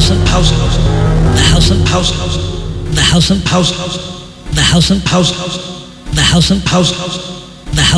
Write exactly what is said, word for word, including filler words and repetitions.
house and house, the house and house, the house and house, the house and house, the house and house.